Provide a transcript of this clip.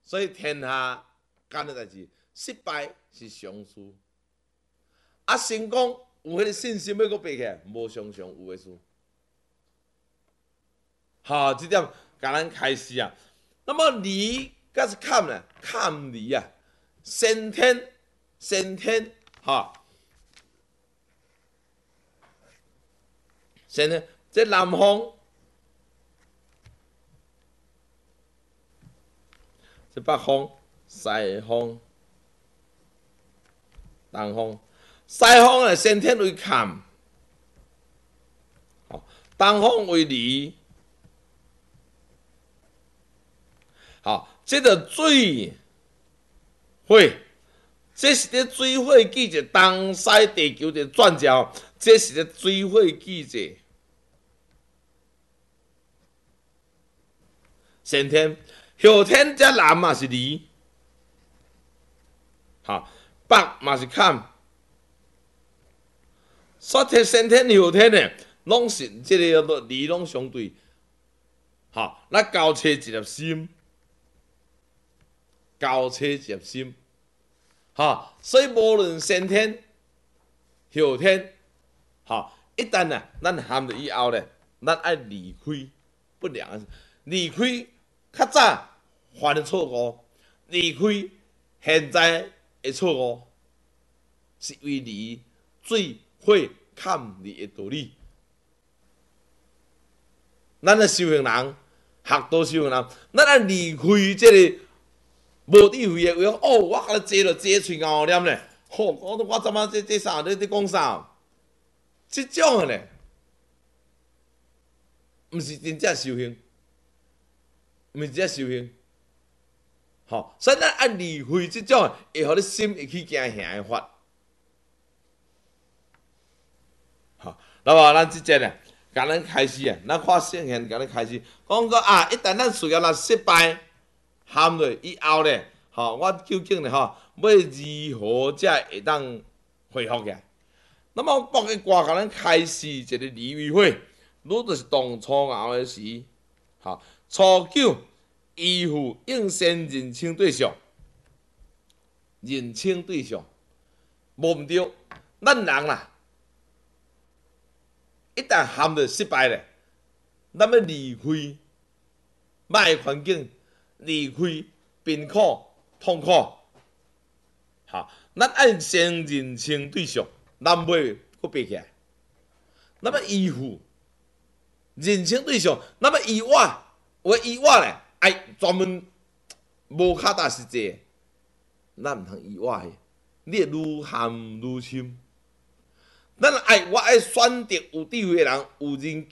所以天下干的代志，失败是常事。啊，成功有迄个信心要搁爬起来，无常常有诶事。好，这点甲咱开始啊。那么离甲是坎呢？坎离啊，先天，哈，先天这南方，这北方、西方、东方。西方呢，先天为坎，东方为离。好，这个水火，这是咧水火季节，东西地球的转角，这是咧水火季节。先天，后天则南嘛是离，好，北嘛是坎。所以先天后天呢，拢是即个离拢相对。好，咱交切一粒心。交切入心，哈，所以无论先天、后天，哈，一旦啊，咱含了以后咧，咱爱离开不良，离开较早犯的错误，离开现在的错误，是为离水火坎离的道理。咱的修行人，学道修行人，咱爱离开这个。无智慧的，话哦，我甲你坐落坐喙咬念咧，吼、我怎啊这啥？你讲啥？即种的咧，毋是真正修行，毋是真正修行。吼，所以咱爱离开即种，会互你心会去行行的法。好，那么咱即节呢，甲咱开始啊，咱看圣贤甲咱开始，讲个啊，一旦咱事业若失败。含落以后咧，吼，我究竟咧，吼，要如何才会当恢复起来？那么各个卦甲咱开始一个离与火，愈就是动初爻的时，吼，初九依附应先认清对象，认清对象，无毋对，咱人啦，一旦含落失败咧，咱要离开歹的环境。离开贫苦、痛苦，好，咱爱先认清对象，咱袂搁爬起来。那么依附认清对象，那么以外，咧，爱专门无脚踏实地，咱毋通以外的，你会愈陷愈深。咱爱选择有智慧的人，有人。